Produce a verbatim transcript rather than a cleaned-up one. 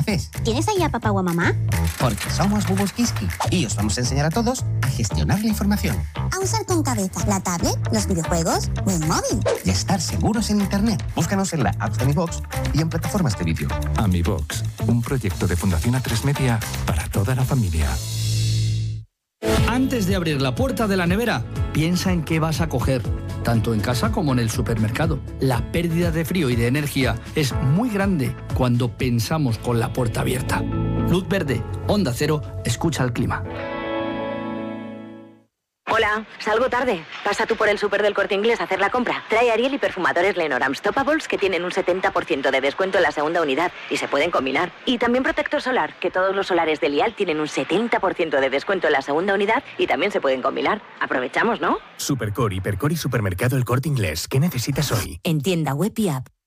conoces. ¿Tienes ahí a papá o a mamá? Porque somos Bubus Kiski y os vamos a enseñar a todos a gestionar la información. A usar con cabeza la tablet, los videojuegos o el móvil. Y a estar seguros en Internet. Búscanos en la app de AmiBox y en plataformas de vídeo. AmiBox, un proyecto de Fundación A tres Media para toda la familia. Antes de abrir la puerta de la nevera, piensa en qué vas a coger, tanto en casa como en el supermercado. La pérdida de frío y de energía es muy grande cuando pensamos con la puerta abierta. Luz verde, Onda Cero, escucha el clima. Hola, salgo tarde. Pasa tú por el súper del Corte Inglés a hacer la compra. Trae Ariel y perfumadores Lenormand Stoppables que tienen un setenta por ciento de descuento en la segunda unidad y se pueden combinar. Y también protector solar, que todos los solares de Lial tienen un setenta por ciento de descuento en la segunda unidad y también se pueden combinar. Aprovechamos, ¿no? Supercore, Hipercore y Supermercado El Corte Inglés. ¿Qué necesitas hoy? En tienda web y app.